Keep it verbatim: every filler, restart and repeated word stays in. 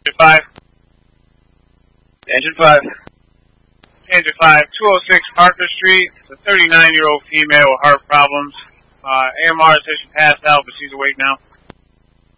five. Engine five. Engine five, two oh six Parker Street. It's a thirty-nine-year-old female with heart problems. Uh, A M R says she passed out, but she's awake now.